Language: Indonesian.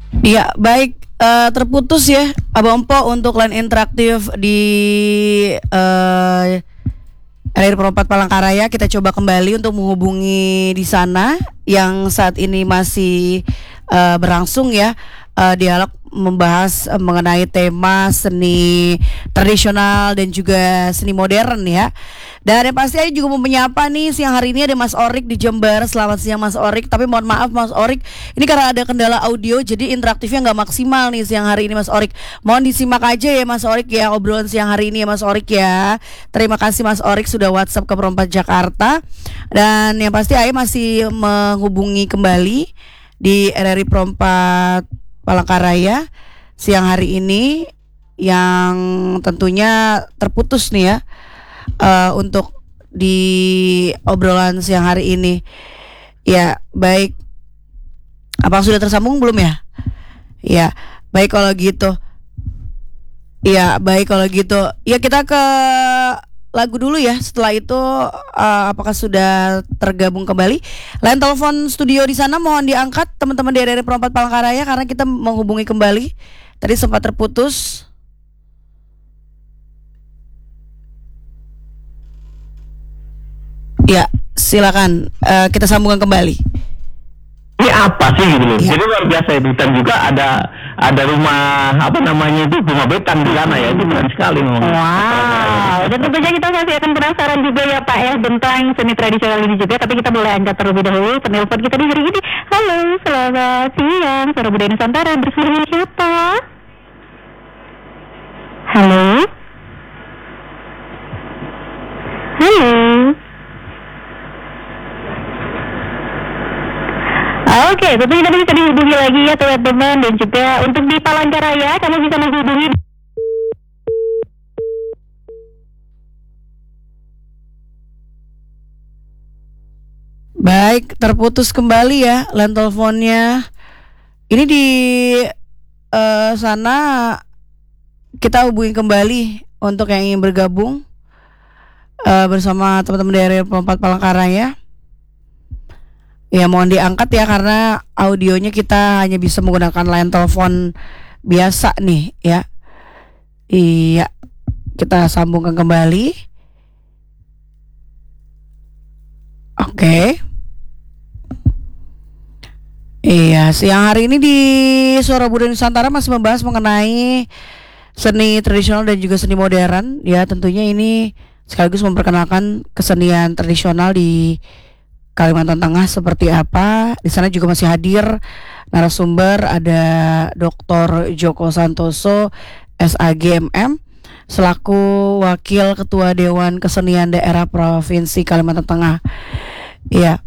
Iya, baik, terputus ya Abang Empo untuk line interaktif di RRI Perempat Palangkaraya. Kita coba kembali untuk menghubungi di sana yang saat ini masih berlangsung ya, dialog membahas mengenai tema seni tradisional dan juga seni modern ya. Dan yang pasti saya juga mau menyapa nih, siang hari ini ada Mas Orik di Jember. Selamat siang Mas Orik. Tapi mohon maaf Mas Orik, ini karena ada kendala audio jadi interaktifnya nggak maksimal nih siang hari ini Mas Orik. Mohon disimak aja ya Mas Orik ya, obrolan siang hari ini ya Mas Orik ya. Terima kasih Mas Orik sudah WhatsApp ke Perempat Jakarta. Dan yang pasti saya masih menghubungi kembali di RRI Perempat Palangkaraya siang hari ini, yang tentunya terputus nih ya, untuk di obrolan siang hari ini. Ya, baik. Apa sudah tersambung belum ya? Ya, baik kalau gitu. Ya, baik kalau gitu. Ya, kita ke lagu dulu ya. Setelah itu apakah sudah tergabung kembali? Line telepon studio di sana mohon diangkat teman-teman di RRI Perempat Palangkaraya karena kita menghubungi kembali. Tadi sempat terputus. Ya, silakan kita sambungkan kembali. Ini apa sih gitu loh. Ya. Jadi luar biasa itu, dan juga ada rumah apa namanya itu, rumah betang di sana ya, itu keren sekali memang. Wow, dan tentunya kita masih akan penasaran juga ya Pak ya tentang seni tradisional ini juga. Tapi kita boleh angkat terlebih dahulu penelpon kita di hari ini. Halo, selamat siang, Suara Budaya Nusantara, bersama siapa? Halo? Halo? Oke, tentunya tadi bisa dihubungi lagi ya teman-teman. Dan juga untuk di Palangkaraya kamu bisa menghubungi. Baik, terputus kembali ya line teleponnya. Ini di sana kita hubungi kembali untuk yang ingin bergabung bersama teman-teman dari Perempat Palangkaraya. Ya, mohon diangkat ya karena audionya kita hanya bisa menggunakan line telepon biasa nih ya. Iya, kita sambungkan kembali. Oke. Iya, siang hari ini di Suara Budaya Nusantara masih membahas mengenai seni tradisional dan juga seni modern. Ya, tentunya ini sekaligus memperkenalkan kesenian tradisional di Kalimantan Tengah seperti apa. Di sana juga masih hadir narasumber, ada Dr. Joko Santoso, SAGMM, selaku Wakil Ketua Dewan Kesenian Daerah Provinsi Kalimantan Tengah. Iya.